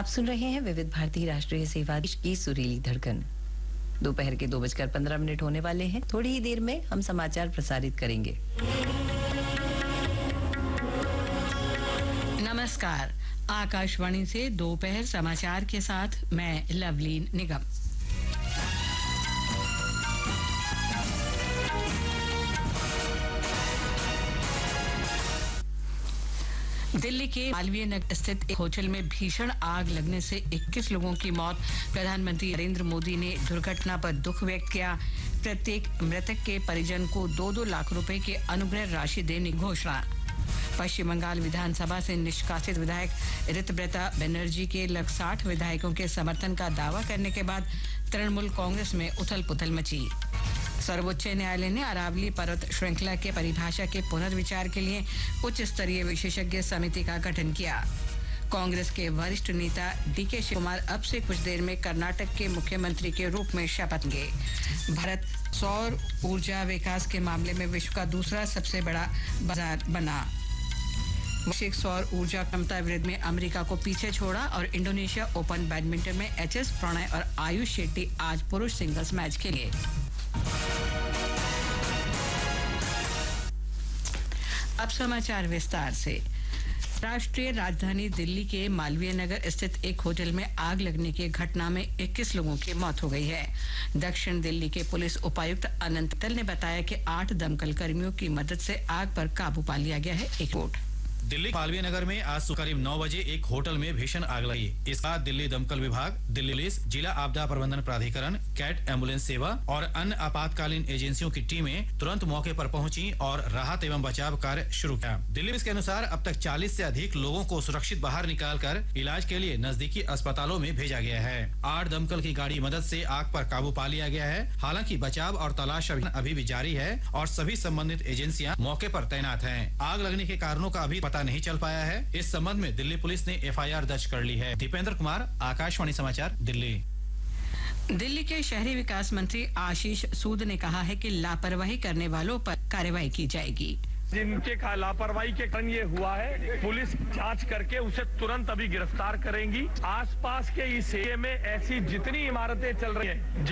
आप सुन रहे हैं विविध भारती राष्ट्रीय सेवा की सुरीली धड़कन। दोपहर के 2:15 होने वाले हैं। थोड़ी ही देर में हम समाचार प्रसारित करेंगे। नमस्कार, आकाशवाणी से दोपहर समाचार के साथ मैं लवलीन निगम। दिल्ली के मालवीय नगर स्थित एक होटल में भीषण आग लगने से 21 लोगों की मौत। प्रधानमंत्री नरेंद्र मोदी ने दुर्घटना पर दुख व्यक्त किया। प्रत्येक मृतक के परिजन को 2-2 लाख रुपए की अनुग्रह राशि देने की घोषणा। पश्चिम बंगाल विधानसभा से निष्कासित विधायक ऋतुव्रता बनर्जी के लगभग 60 विधायकों के समर्थन का दावा करने के बाद तृणमूल कांग्रेस में उथल-पुथल मची। सर्वोच्च न्यायालय ने अरावली पर्वत श्रृंखला के परिभाषा के पुनर्विचार के लिए उच्च स्तरीय विशेषज्ञ समिति का गठन किया। कांग्रेस के वरिष्ठ नेता डीके शिवकुमार अब से कुछ देर में कर्नाटक के मुख्यमंत्री के रूप में शपथ लेंगे। भारत सौर ऊर्जा विकास के मामले में विश्व का दूसरा सबसे बड़ा बाजार बना। वैश्विक सौर ऊर्जा क्षमता वृद्धि में अमेरिका को पीछे छोड़ा और इंडोनेशिया ओपन बैडमिंटन में एचएस प्रणय और आयुष शेट्टी आज पुरुष सिंगल्स मैच खेले। अब समाचार विस्तार से। राष्ट्रीय राजधानी दिल्ली के मालवीय नगर स्थित एक होटल में आग लगने की घटना में 21 लोगों की मौत हो गई है। दक्षिण दिल्ली के पुलिस उपायुक्त अनंत तल ने बताया कि 8 दमकल कर्मियों की मदद से आग पर काबू पा लिया गया है। एक रिपोर्ट। दिल्ली मालवीय नगर में आज करीब 9 बजे एक होटल में भीषण आग लगी। इसके बाद दिल्ली दमकल विभाग, दिल्ली पुलिस, जिला आपदा प्रबंधन प्राधिकरण, कैट एम्बुलेंस सेवा और अन्य आपातकालीन एजेंसियों की टीमें तुरंत मौके पर पहुंची और राहत एवं बचाव कार्य शुरू किया। दिल्ली पुलिस के अनुसार अब तक 40 से अधिक लोगों को सुरक्षित बाहर निकालकर इलाज के लिए नजदीकी अस्पतालों में भेजा गया है। 8 दमकल की गाड़ी मदद से आग पर काबू पा लिया गया है। हालांकि बचाव और तलाश अभी भी जारी है और सभी संबंधित एजेंसियां मौके पर तैनात हैं। आग लगने के कारणों का अभी पता नहीं चल पाया है। इस संबंध में दिल्ली पुलिस ने एफआईआर दर्ज कर ली है। दीपेंद्र कुमार, आकाशवाणी समाचार, दिल्ली। दिल्ली के शहरी विकास मंत्री आशीष सूद ने कहा है कि लापरवाही करने वालों पर कार्रवाई की जाएगी। जिनके लापरवाही के कारण ये हुआ है, पुलिस जांच करके उसे तुरंत अभी गिरफ्तार करेंगी। आसपास के इस एरिया में ऐसी जितनी इमारतें चल रही हैं